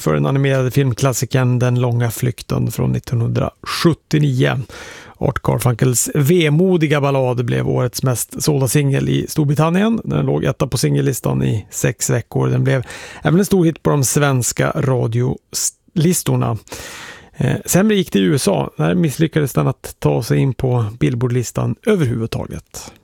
för den animerade filmklassikern Den långa flykten från 1979. Art Garfunkels vemodiga ballad blev årets mest sålda singel i Storbritannien. Den låg etta på singellistan i 6 veckor. Den blev även en stor hit på de svenska radiolistorna. Sämre gick det i USA. Där misslyckades den att ta sig in på Billboardlistan överhuvudtaget.